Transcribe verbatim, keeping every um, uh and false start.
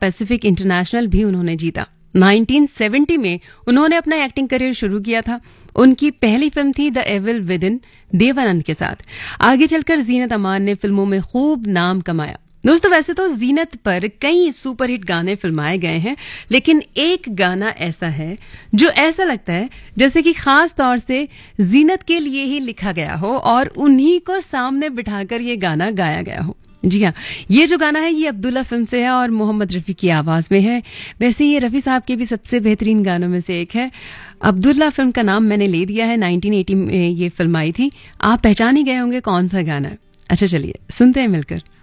Pacific international भी उन्होंने जीता। नाइनटीन सेवेंटी में उन्होंने अपना एक्टिंग करियर शुरू किया था। उनकी पहली फिल्म थी द एविल विदिन, देवानंद के साथ। आगे चलकर जीनत अमान ने फिल्मों में खूब नाम कमाया। दोस्तों, वैसे तो जीनत पर कई सुपरहिट गाने फिल्माए गए हैं, लेकिन एक गाना ऐसा है जो ऐसा लगता है जैसे कि खास तौर से जीनत के लिए ही लिखा गया हो और उन्हीं को सामने बिठाकर ये गाना गाया गया हो। जी हाँ, ये जो गाना है ये अब्दुल्ला फिल्म से है और मोहम्मद रफ़ी की आवाज़ में है। वैसे ये रफ़ी साहब के भी सबसे बेहतरीन गानों में से एक है। अब्दुल्ला फिल्म का नाम मैंने ले दिया है, नाइनटीन एटी में ये फिल्म आई थी। आप पहचान ही गए होंगे कौन सा गाना है। अच्छा चलिए सुनते हैं मिलकर।